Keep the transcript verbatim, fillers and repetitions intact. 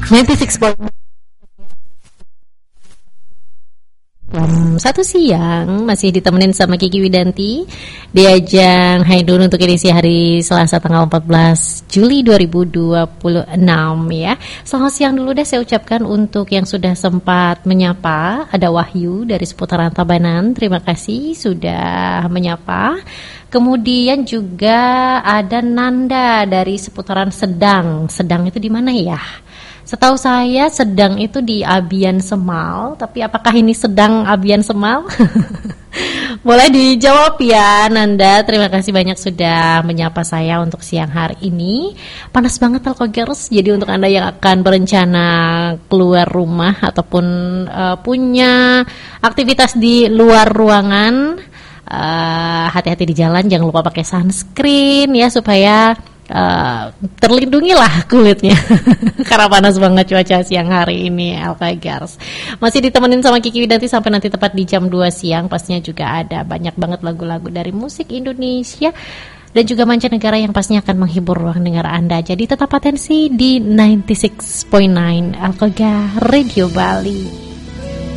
sembilan puluh enam Jam satu siang masih ditemenin sama Kiki Widanti di ajang Hai Dulu untuk edisi hari Selasa tanggal empat belas Juli dua ribu dua puluh enam ya. Selamat siang dulu deh saya ucapkan untuk yang sudah sempat menyapa. Ada Wahyu dari seputaran Tabanan, terima kasih sudah menyapa. Kemudian juga ada Nanda dari seputaran Sedang. Sedang itu di mana ya? Setahu saya Sedang itu di Abian Semal, tapi apakah ini Sedang Abian Semal? Boleh dijawab ya Nanda. Terima kasih banyak sudah menyapa saya untuk siang hari ini. Panas banget Alkogers, jadi untuk Anda yang akan berencana keluar rumah ataupun uh, punya aktivitas di luar ruangan, uh, hati-hati di jalan, jangan lupa pakai sunscreen ya supaya Uh, terlindungilah kulitnya karena panas banget cuaca siang hari ini Alkagars. Masih ditemenin sama Kiki Widanti sampai nanti tepat di jam dua siang. Pastinya juga ada banyak banget lagu-lagu dari musik Indonesia dan juga mancanegara yang pastinya akan menghibur ruang dengar Anda. Jadi tetap atensi di sembilan puluh enam koma sembilan Alkagar Radio Bali.